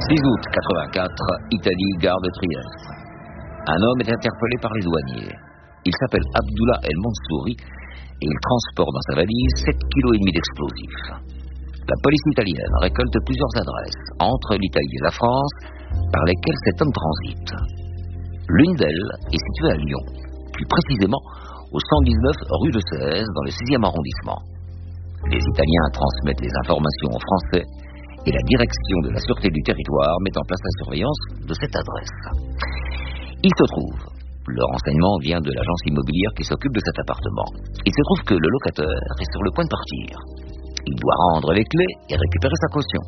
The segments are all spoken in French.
6 août 84, Italie, gare de Trieste. Un homme est interpellé par les douaniers. Il s'appelle Abdullah El Mansouri et il transporte dans sa valise 7,5 kg d'explosifs. La police italienne récolte plusieurs adresses entre l'Italie et la France par lesquelles cet homme transite. L'une d'elles est située à Lyon, plus précisément au 119 rue de 16 dans le 6e arrondissement. Les Italiens transmettent les informations aux Français et la direction de la sûreté du territoire met en place la surveillance de cette adresse. Il se trouve, le renseignement vient de l'agence immobilière qui s'occupe de cet appartement. Il se trouve que le locataire est sur le point de partir. Il doit rendre les clés et récupérer sa caution.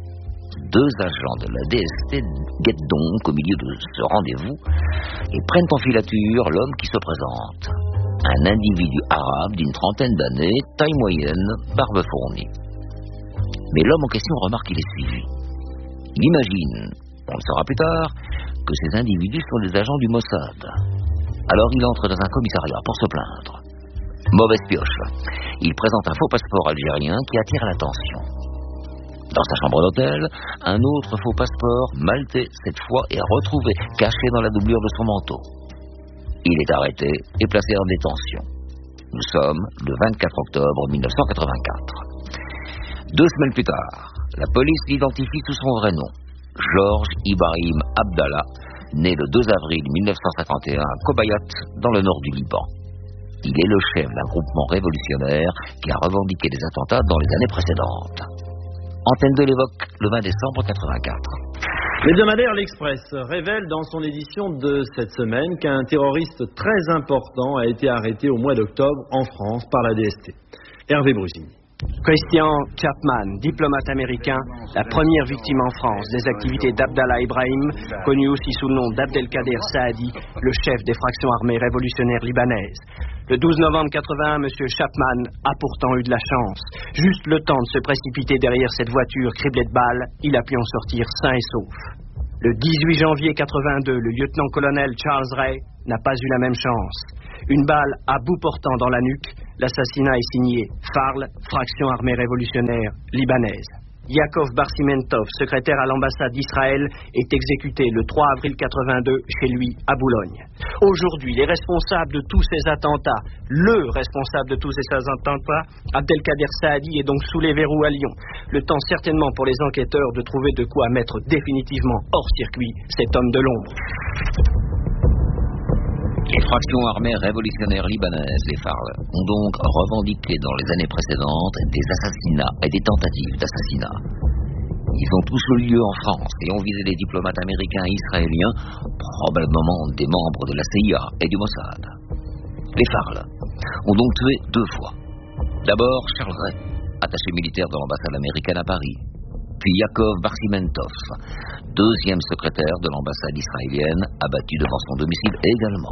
2 agents de la DST guettent donc au milieu de ce rendez-vous et prennent en filature l'homme qui se présente. Un individu arabe d'une trentaine d'années, taille moyenne, barbe fournie. Mais l'homme en question remarque qu'il est suivi. Il imagine, on le saura plus tard, que ces individus sont des agents du Mossad. Alors il entre dans un commissariat pour se plaindre. Mauvaise pioche. Il présente un faux passeport algérien qui attire l'attention. Dans sa chambre d'hôtel, un autre faux passeport, maltais cette fois, est retrouvé caché dans la doublure de son manteau. Il est arrêté et placé en détention. Nous sommes le 24 octobre 1984. 2 semaines plus tard, la police l'identifie sous son vrai nom, Georges Ibrahim Abdallah, né le 2 avril 1951 à Kobayat, dans le nord du Liban. Il est le chef d'un groupement révolutionnaire qui a revendiqué des attentats dans les années précédentes. Antenne 2 l'évoque le 20 décembre 1984. L'hebdomadaire L'Express révèle dans son édition de cette semaine qu'un terroriste très important a été arrêté au mois d'octobre en France par la DST. Hervé Brusini. Christian Chapman, diplomate américain, la première victime en France des activités d'Abdallah Ibrahim, connu aussi sous le nom d'Abdelkader Saadi, le chef des fractions armées révolutionnaires libanaises. Le 12 novembre 81, M. Chapman a pourtant eu de la chance. Juste le temps de se précipiter derrière cette voiture criblée de balles, il a pu en sortir sain et sauf. Le 18 janvier 82, le lieutenant-colonel Charles Ray n'a pas eu la même chance. Une balle à bout portant dans la nuque, l'assassinat est signé FARL, Fraction Armée Révolutionnaire Libanaise. Yakov Barsimentov, secrétaire à l'ambassade d'Israël, est exécuté le 3 avril 82 chez lui à Boulogne. Aujourd'hui, les responsables de tous ces attentats, le responsable de tous ces attentats, Abdelkader Saadi, est donc sous les verrous à Lyon. Le temps certainement pour les enquêteurs de trouver de quoi mettre définitivement hors circuit cet homme de l'ombre. Les fractions armées révolutionnaires libanaises, les FARL, ont donc revendiqué dans les années précédentes des assassinats et des tentatives d'assassinat. Ils ont tous eu lieu en France et ont visé des diplomates américains et israéliens, probablement des membres de la CIA et du Mossad. Les FARL ont donc tué 2 fois. D'abord Charles Ray, attaché militaire de l'ambassade américaine à Paris, puis Yakov Barsimentov, 2e secrétaire de l'ambassade israélienne, abattu devant son domicile également.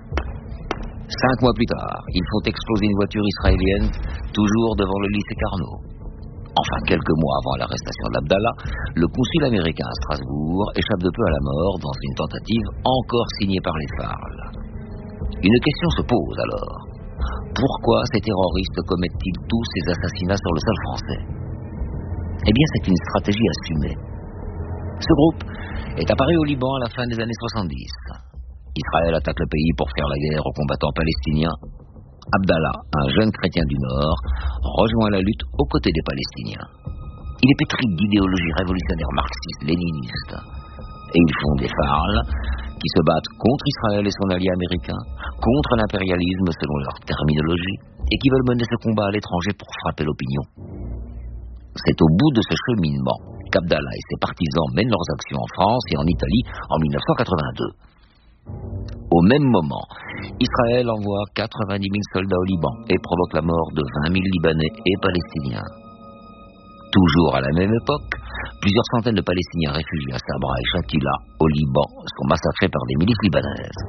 5 mois plus tard, ils font exploser une voiture israélienne, toujours devant le lycée Carnot. Enfin, quelques mois avant l'arrestation d'Abdallah, le consul américain à Strasbourg échappe de peu à la mort dans une tentative encore signée par les FARL. Une question se pose alors. Pourquoi ces terroristes commettent-ils tous ces assassinats sur le sol français ? Eh bien, c'est une stratégie assumée. Ce groupe est apparu au Liban à la fin des années 70. Israël attaque le pays pour faire la guerre aux combattants palestiniens. Abdallah, un jeune chrétien du Nord, rejoint la lutte aux côtés des Palestiniens. Il est pétri d'idéologie révolutionnaire marxiste-léniniste. Et ils font des FARL qui se battent contre Israël et son allié américain, contre l'impérialisme selon leur terminologie, et qui veulent mener ce combat à l'étranger pour frapper l'opinion. C'est au bout de ce cheminement qu'Abdallah et ses partisans mènent leurs actions en France et en Italie en 1982. Au même moment, Israël envoie 90 000 soldats au Liban et provoque la mort de 20 000 Libanais et Palestiniens. Toujours à la même époque, plusieurs centaines de Palestiniens réfugiés à Sabra et Shatila, au Liban, sont massacrés par des milices libanaises.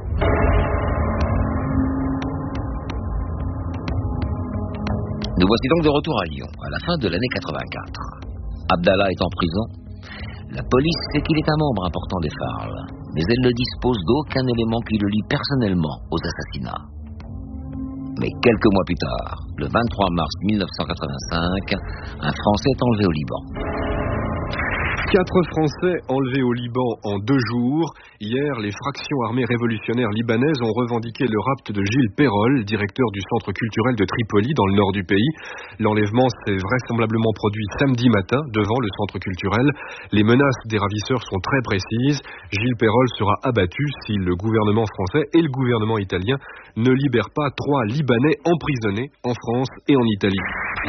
Nous voici donc de retour à Lyon, à la fin de l'année 84. Abdallah est en prison. La police sait qu'il est un membre important des FARL, mais elle ne dispose d'aucun élément qui le lie personnellement aux assassinats. Mais quelques mois plus tard, le 23 mars 1985, un Français est enlevé au Liban. 4 Français enlevés au Liban en 2 jours. Hier, les fractions armées révolutionnaires libanaises ont revendiqué le rapt de Gilles Perrol, directeur du centre culturel de Tripoli, dans le nord du pays. L'enlèvement s'est vraisemblablement produit samedi matin devant le centre culturel. Les menaces des ravisseurs sont très précises. Gilles Perrol sera abattu si le gouvernement français et le gouvernement italien ne libèrent pas 3 Libanais emprisonnés en France et en Italie.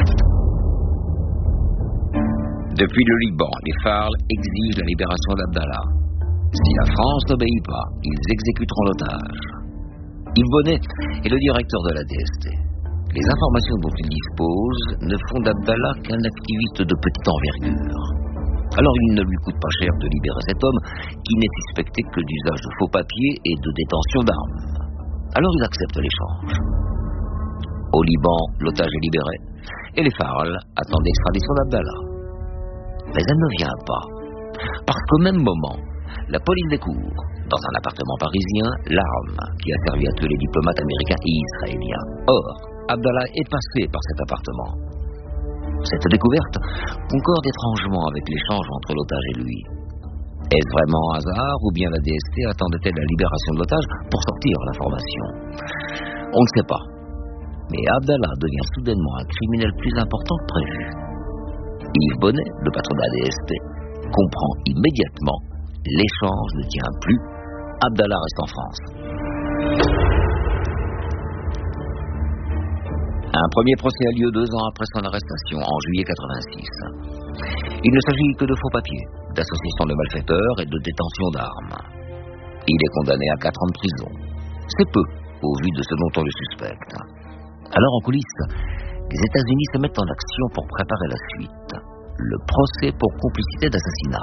Depuis le Liban, les Farl exigent la libération d'Abdallah. Si la France n'obéit pas, ils exécuteront l'otage. Yves Bonnet est le directeur de la DST. Les informations dont il dispose ne font d'Abdallah qu'un activiste de petite envergure. Alors il ne lui coûte pas cher de libérer cet homme qui n'est suspecté que d'usage de faux papiers et de détention d'armes. Alors il accepte l'échange. Au Liban, l'otage est libéré et les Farl attendent l'extradition d'Abdallah. Mais elle ne vient pas, parce qu'au même moment, la police découvre, dans un appartement parisien, l'arme qui a servi à tuer les diplomates américains et israéliens. Or, Abdallah est passé par cet appartement. Cette découverte concorde étrangement avec l'échange entre l'otage et lui. Est-ce vraiment un hasard, ou bien la DST attendait-elle la libération de l'otage pour sortir l'information? On ne sait pas. Mais Abdallah devient soudainement un criminel plus important que prévu. Yves Bonnet, le patron de la DST, comprend immédiatement l'échange ne tient plus. Abdallah reste en France. Un premier procès a lieu 2 ans après son arrestation, en juillet 86. Il ne s'agit que de faux papiers, d'association de malfaiteurs et de détention d'armes. Il est condamné à 4 ans de prison. C'est peu, au vu de ce dont on le suspecte. Alors en coulisses, les États-Unis se mettent en action pour préparer la suite. Le procès pour complicité d'assassinat.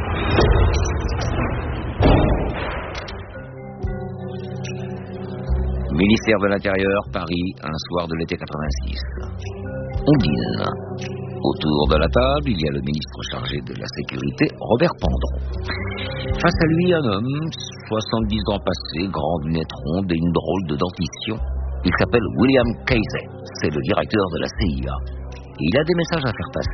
Ministère de l'Intérieur, Paris, un soir de l'été 86. On dîne. Autour de la table, il y a le ministre chargé de la sécurité, Robert Pendron. Face à lui, un homme, 70 ans passés, grande lunette ronde et une drôle de dentition. Il s'appelle William Casey. C'est le directeur de la CIA. Il a des messages à faire passer.